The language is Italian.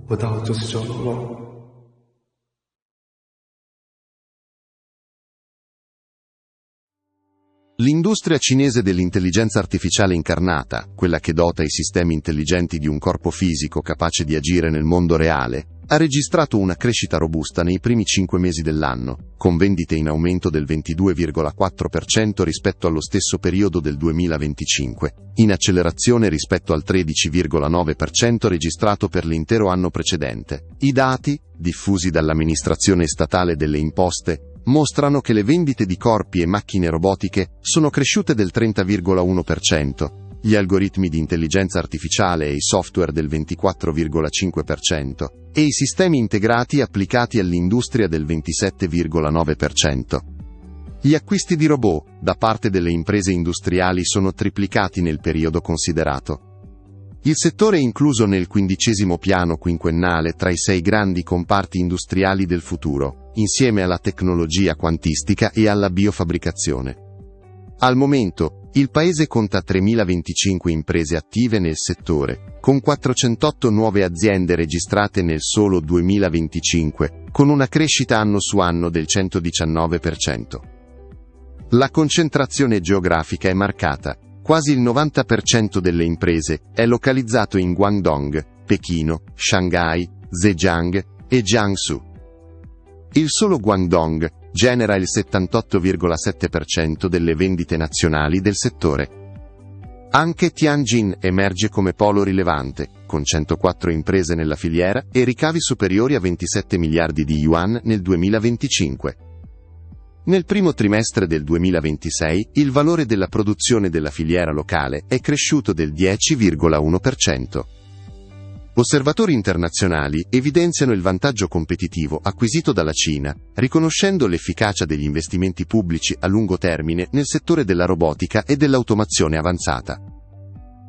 我到99楼了。 L'industria cinese dell'intelligenza artificiale incarnata, quella che dota i sistemi intelligenti di un corpo fisico capace di agire nel mondo reale, ha registrato una crescita robusta nei primi 5 mesi dell'anno, con vendite in aumento del 22,4% rispetto allo stesso periodo del 2025, in accelerazione rispetto al 13,9% registrato per l'intero anno precedente. I dati, diffusi dall'amministrazione statale delle imposte, mostrano che le vendite di corpi e macchine robotiche sono cresciute del 30,1%, gli algoritmi di intelligenza artificiale e i software del 24,5% e i sistemi integrati applicati all'industria del 27,9%. Gli acquisti di robot da parte delle imprese industriali sono triplicati nel periodo considerato. Il settore è incluso nel 15° piano quinquennale tra i 6 grandi comparti industriali del futuro, insieme alla tecnologia quantistica e alla biofabbricazione. Al momento, il paese conta 3.025 imprese attive nel settore, con 408 nuove aziende registrate nel solo 2025, con una crescita anno su anno del 119%. La concentrazione geografica è marcata. Quasi il 90% delle imprese è localizzato in Guangdong, Pechino, Shanghai, Zhejiang e Jiangsu. Il solo Guangdong genera il 78,7% delle vendite nazionali del settore. Anche Tianjin emerge come polo rilevante, con 104 imprese nella filiera e ricavi superiori a 27 miliardi di yuan nel 2025. Nel primo trimestre del 2026, il valore della produzione della filiera locale è cresciuto del 10,1%. Osservatori internazionali evidenziano il vantaggio competitivo acquisito dalla Cina, riconoscendo l'efficacia degli investimenti pubblici a lungo termine nel settore della robotica e dell'automazione avanzata.